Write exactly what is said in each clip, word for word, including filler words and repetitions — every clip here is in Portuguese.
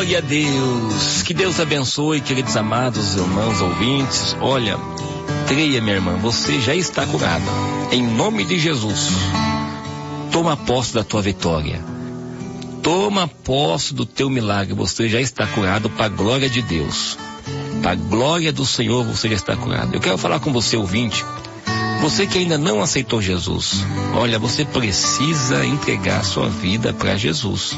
Glória a Deus. Que Deus abençoe, queridos amados irmãos ouvintes. Olha, creia, minha irmã, você já está curada. Em nome de Jesus. Toma posse da tua vitória. Toma posse do teu milagre. Você já está curado para a glória de Deus. Para a glória do Senhor, você já está curado. Eu quero falar com você, ouvinte. Você que ainda não aceitou Jesus. Olha, você precisa entregar a sua vida para Jesus.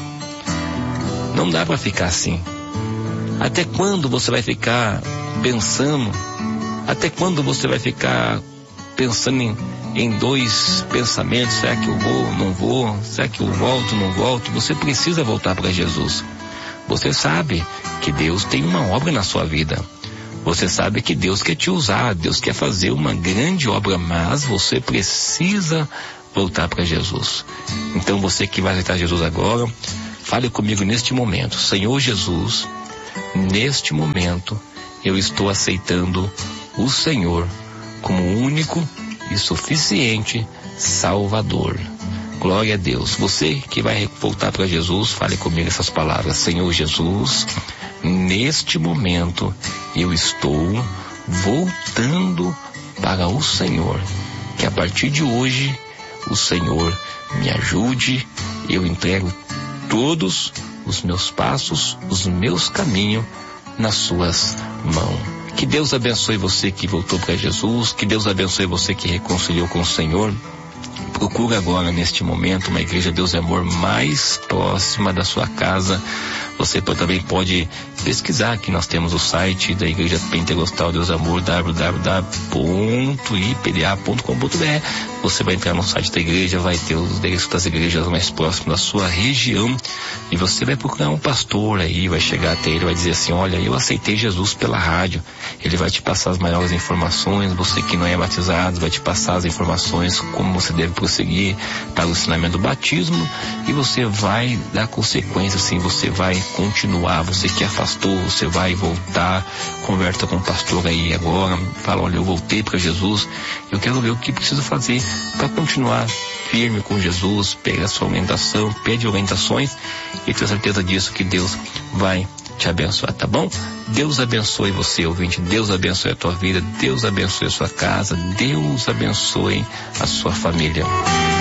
Não dá para ficar assim. Até quando você vai ficar pensando? Até quando você vai ficar pensando em, em dois pensamentos? Será que eu vou, não vou? Será que eu volto, não volto? Você precisa voltar para Jesus. Você sabe que Deus tem uma obra na sua vida. Você sabe que Deus quer te usar, Deus quer fazer uma grande obra, mas você precisa voltar para Jesus. Então você que vai aceitar Jesus agora, fale comigo neste momento. Senhor Jesus, neste momento eu estou aceitando o Senhor como único e suficiente Salvador. Glória a Deus. Você que vai voltar para Jesus, fale comigo essas palavras. Senhor Jesus, neste momento eu estou voltando para o Senhor. Que a partir de hoje o Senhor me ajude. Eu entrego todos os meus passos, os meus caminhos nas suas mãos. Que Deus abençoe você que voltou para Jesus. Que Deus abençoe você que reconciliou com o Senhor. Procura agora, neste momento, uma igreja Deus é Amor mais próxima da sua casa. Você também pode pesquisar que nós temos o site da Igreja Pentecostal Deus Amor, w w w ponto i p d a ponto com ponto b r. Você vai entrar no site da igreja, vai ter os endereços das igrejas mais próximas da sua região e você vai procurar um pastor aí, vai chegar até ele, vai dizer assim: olha, eu aceitei Jesus pela rádio. Ele vai te passar as maiores informações. Você que não é batizado vai te passar as informações como você deve prosseguir para o ensinamento do batismo e você vai dar consequência, assim, você vai continuar. Você que afastou, você vai voltar, conversa com o pastor aí agora, fala: olha, eu voltei para Jesus, eu quero ver o que preciso fazer para continuar firme com Jesus. Pega a sua orientação, pede orientações e tenha certeza disso que Deus vai te abençoar, tá bom? Deus abençoe você, ouvinte. Deus abençoe a tua vida, Deus abençoe a sua casa, Deus abençoe a sua família.